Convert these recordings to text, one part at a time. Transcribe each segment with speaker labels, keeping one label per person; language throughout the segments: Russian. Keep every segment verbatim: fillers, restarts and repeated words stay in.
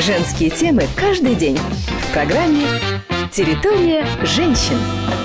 Speaker 1: Женские темы каждый день в программе «Территория женщин».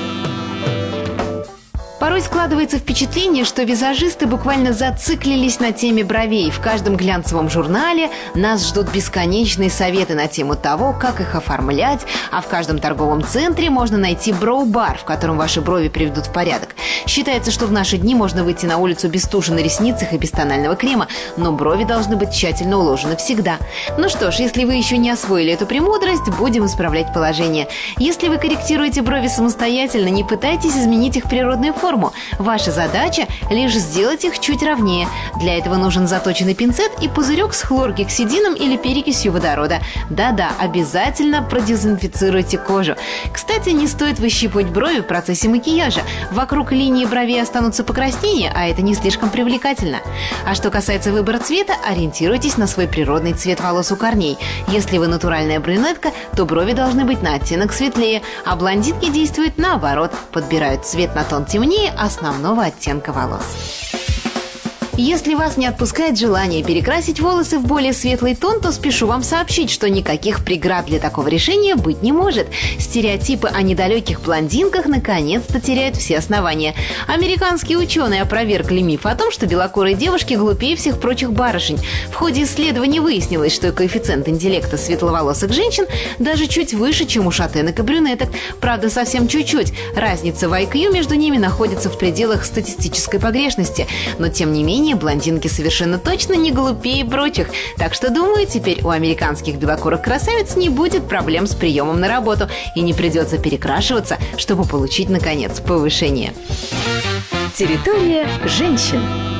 Speaker 2: Порой складывается впечатление, что визажисты буквально зациклились на теме бровей. В каждом глянцевом журнале нас ждут бесконечные советы на тему того, как их оформлять, а в каждом торговом центре можно найти броу-бар, в котором ваши брови приведут в порядок. Считается, что в наши дни можно выйти на улицу без туши на ресницах и без тонального крема, но брови должны быть тщательно уложены всегда. Ну что ж, если вы еще не освоили эту премудрость, будем исправлять положение. Если вы корректируете брови самостоятельно, не пытайтесь изменить их природную форму. Ваша задача – лишь сделать их чуть ровнее. Для этого нужен заточенный пинцет и пузырек с хлоргексидином или перекисью водорода. Да-да, обязательно продезинфицируйте кожу. Кстати, не стоит выщипывать брови в процессе макияжа. Вокруг линии бровей останутся покраснения, а это не слишком привлекательно. А что касается выбора цвета, ориентируйтесь на свой природный цвет волос у корней. Если вы натуральная брюнетка, то брови должны быть на оттенок светлее, а блондинки действуют наоборот, подбирают цвет на тон темнее основного оттенка волос. Если вас не отпускает желание перекрасить волосы в более светлый тон, то спешу вам сообщить, что никаких преград для такого решения быть не может. Стереотипы о недалеких блондинках наконец-то теряют все основания. Американские ученые опровергли миф о том, что белокурые девушки глупее всех прочих барышень. В ходе исследований выяснилось, что коэффициент интеллекта светловолосых женщин даже чуть выше, чем у шатенок и брюнеток. Правда, совсем чуть-чуть. Разница в ай кью между ними находится в пределах статистической погрешности. Но, тем не менее, блондинки совершенно точно не глупее прочих. Так что, думаю, теперь у американских белокурых красавиц не будет проблем с приемом на работу и не придется перекрашиваться, чтобы получить, наконец, повышение.
Speaker 1: Территория женщин.